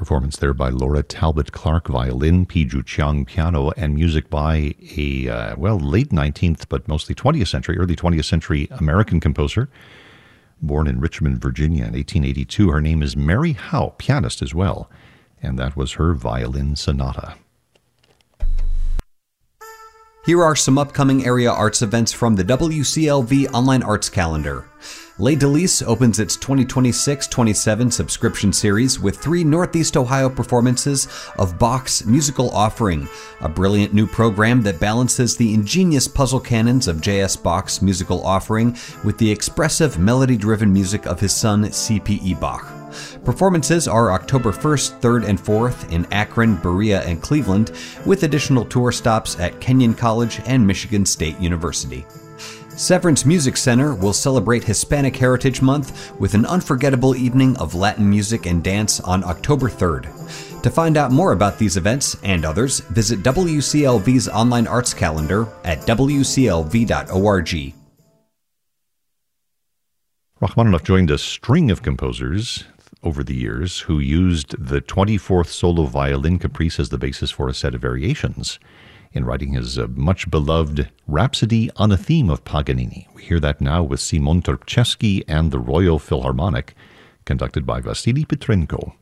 Performance there by Laura Talbot Clark, violin, Piju Chiang, piano, and music by a, late 19th, but mostly 20th century, early 20th century American composer, born in Richmond, Virginia in 1882. Her name is Mary Howe, pianist as well, and that was her violin sonata. Here are some upcoming area arts events from the WCLV Online Arts Calendar. Les Délices opens its 2026-27 subscription series with 3 Northeast Ohio performances of Bach's Musical Offering, a brilliant new program that balances the ingenious puzzle canons of J.S. Bach's Musical Offering with the expressive melody-driven music of his son C.P.E. Bach. Performances are October 1st, 3rd, and 4th in Akron, Berea, and Cleveland, with additional tour stops at Kenyon College and Michigan State University. Severance Music Center will celebrate Hispanic Heritage Month with an unforgettable evening of Latin music and dance on October 3rd. To find out more about these events and others, visit WCLV's online arts calendar at wclv.org. Rachmaninoff joined a string of composers over the years who used the 24th solo violin caprice as the basis for a set of variations in writing his much-beloved Rhapsody on a Theme of Paganini. We hear that now with Simon Terpchevsky and the Royal Philharmonic, conducted by Vasily Petrenko.